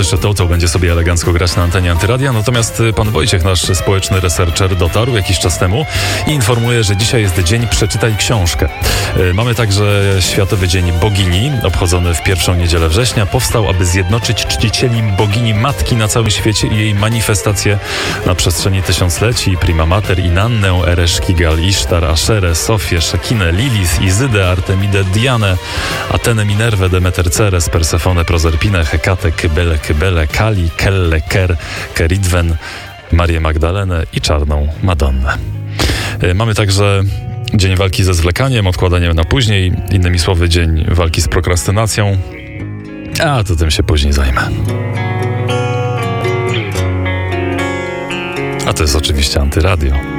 to jeszcze to będzie sobie elegancko grać na antenie Antyradia. Natomiast pan Wojciech, nasz społeczny researcher, dotarł jakiś czas temu i informuje, że dzisiaj jest dzień Przeczytaj książkę. Mamy także Światowy Dzień Bogini, obchodzony w pierwszą niedzielę września. Powstał, aby zjednoczyć czcicieli bogini matki na całym świecie i jej manifestacje na przestrzeni tysiącleci. Prima Mater, Inannę, Ereszkigal, Isztar, Aszerę, Sofię, Szekinę, Lilith, Izydę, Artemidę, Dianę, Atenę, Minerwę, Demeter, Ceres, Persefonę, Prozerpinę, Hekatę, Kybele, Kali, Kelle, Keridwen, Marię Magdalenę i Czarną Madonnę. Mamy także Dzień walki ze zwlekaniem, odkładaniem na później, innymi słowy Dzień walki z prokrastynacją, a to tym się później zajmę. A to jest oczywiście Antyradio.